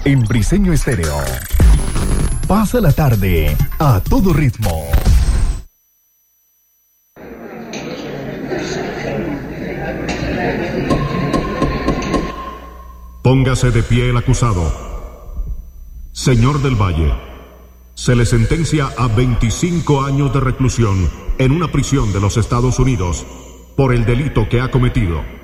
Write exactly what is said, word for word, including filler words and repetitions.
en Briseño Estéreo. Pasa la tarde a todo ritmo. Póngase de pie el acusado. Señor del Valle, se le sentencia a veinticinco años de reclusión en una prisión de los Estados Unidos por el delito que ha cometido.